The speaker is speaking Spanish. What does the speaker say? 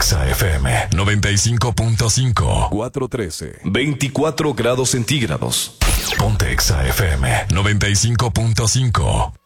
Exa FM 95.5. 413. 24 grados centígrados. Ponte Exa FM 95.5.